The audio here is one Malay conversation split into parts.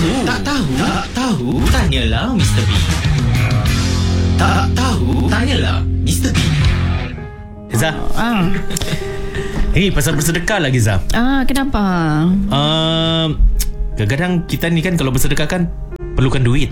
tahu, tanyalah Mr. B. Tak tahu, tanyalah Mr. B. Zah. Pasal bersedekah lagi, Zah. Kenapa? Kadang-kadang kita ni kan kalau bersedekah kan perlukan duit.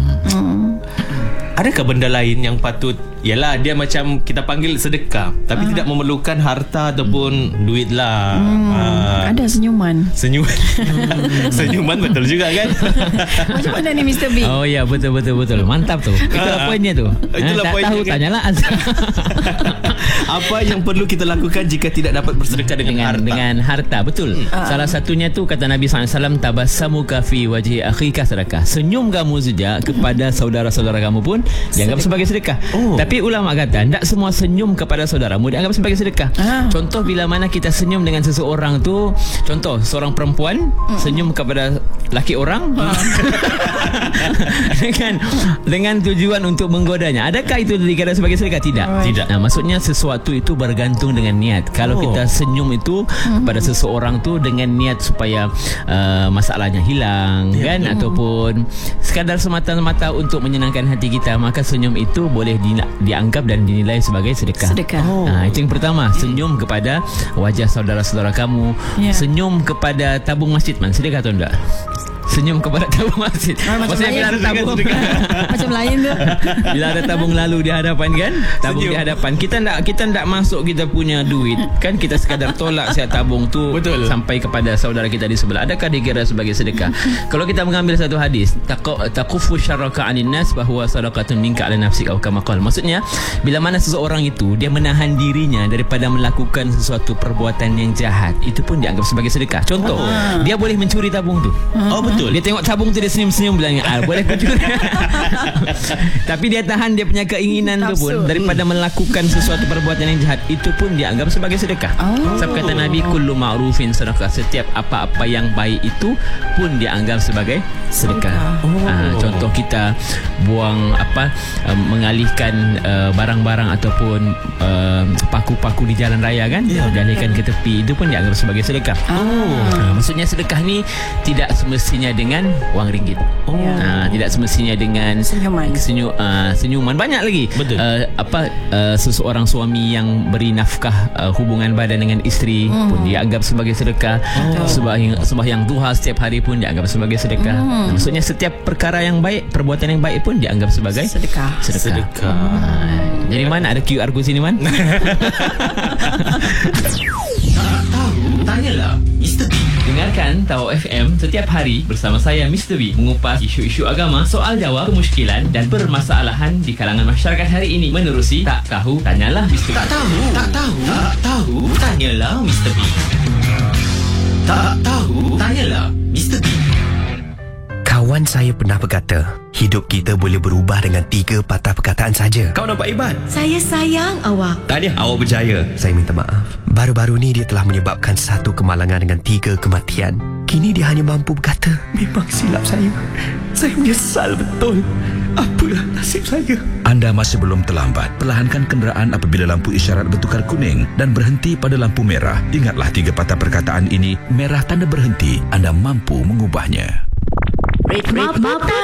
Adakah benda lain yang patut, yalah dia macam kita panggil sedekah, tapi tidak memerlukan harta ataupun duit lah. Ada senyuman. Senyuman betul juga kan. Macam mana ni Mr. B? Oh ya, betul. Mantap tu. Itulah poinnya tu. Itulah tak poinnya tahu, kan? tanyalah Azhar. Apa yang perlu kita lakukan jika tidak dapat bersedekah dengan harta? Betul. Salah satunya tu kata Nabi SAW, tabassamuka fi wajhi akhika sedekah. Senyum kamu saja kepada saudara-saudara kamu pun dianggap sebagai sedekah. Tapi ulama kata tak semua senyum kepada saudaramu dianggap sebagai sedekah. Contoh bila mana kita senyum dengan seseorang tu, contoh seorang perempuan senyum kepada laki orang dengan tujuan untuk menggodanya. Adakah itu dikira sebagai sedekah? Tidak. Nah, maksudnya sesuatu itu bergantung dengan niat. Kalau kita senyum itu kepada seseorang tu dengan niat supaya masalahnya hilang kan, ataupun sekadar semata-mata untuk menyenangkan hati kita, maka senyum itu boleh dianggap dan dinilai sebagai sedekah. Itu yang pertama, senyum kepada wajah saudara-saudara kamu. Senyum kepada tabung masjid, sedekah atau enggak? Senyum kepada tabung masjid. Maksudnya bila ada tabung macam lain tu. Bila ada tabung lalu di hadapan kan, tabung senyum di hadapan, kita tak masuk kita punya duit kan, kita sekadar tolak siap tabung tu. Betul. Sampai kepada saudara kita di sebelah. Adakah dikira sebagai sedekah? Kalau kita mengambil satu hadis, taqufu syarraka 'anin nas bahwa sadaqatun minka 'ala nafsika aw kama qala. Maksudnya bila mana seseorang itu dia menahan dirinya daripada melakukan sesuatu perbuatan yang jahat, itu pun dianggap sebagai sedekah. Contoh, dia boleh mencuri tabung tu. Betul. Dia tengok tabung tu, dia senyum-senyum bilang, boleh pencuri. Tapi dia tahan dia punya keinginan tu pun daripada melakukan sesuatu perbuatan yang jahat, itu pun dianggap sebagai sedekah. Sebab kata Nabi, kullu ma'rufin sedekah. Setiap apa-apa yang baik itu pun dianggap sebagai sedekah. Contoh kita buang mengalihkan barang-barang ataupun paku-paku di jalan raya kan, dialihkan ke tepi, itu pun dianggap sebagai sedekah. Maksudnya sedekah ni tidak semestinya dengan wang ringgit. Tidak semestinya dengan senyuman. Banyak lagi. Betul. Seseorang suami yang beri nafkah hubungan badan dengan isteri pun dianggap sebagai sedekah. Sembahyang duha setiap hari pun dianggap sebagai sedekah. Maksudnya setiap perkara yang baik, perbuatan yang baik pun dianggap sebagai sedekah. Jadi mana ada QR code sini, Man? Tak tahu, tanyalah Mr. B. Dengarkan Tahu FM setiap hari bersama saya Mr. B mengupas isu-isu agama, soal jawab, kemusykilan dan permasalahan di kalangan masyarakat hari ini menerusi Tak Tahu Tanyalah Mr. B. Tak tahu, tanyalah Mr. B. Tak tahu, tanyalah Mr. B. Kawan saya pernah berkata, hidup kita boleh berubah dengan 3 patah perkataan saja. Kau nampak hebat. Saya sayang awak. Tahniah, awak berjaya. Saya minta maaf. Baru-baru ni dia telah menyebabkan 1 kemalangan dengan 3 kematian. Kini dia hanya mampu berkata, memang silap saya. Saya menyesal betul. Apalah nasib saya. Anda masih belum terlambat. Perlahankan kenderaan apabila lampu isyarat bertukar kuning dan berhenti pada lampu merah. Ingatlah 3 patah perkataan ini. Merah tanda berhenti. Anda mampu mengubahnya. Maaf.